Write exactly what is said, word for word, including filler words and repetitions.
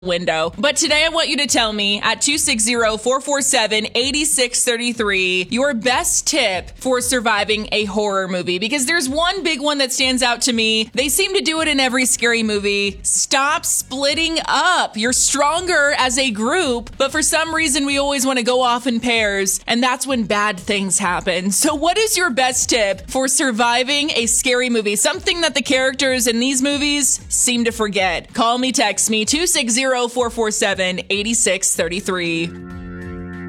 window. But today I want you to tell me at two six zero, four four seven, eight six three three your best tip for surviving a horror movie, because there's one big one that stands out to me. They seem to do it in every scary movie. Stop splitting up. You're stronger as a group, but for some reason we always want to go off in pairs, and that's when bad things happen. So what is your best tip for surviving a scary movie? Something that the characters in these movies seem to forget. Call me, text me, two six zero, four four seven, eight six three three.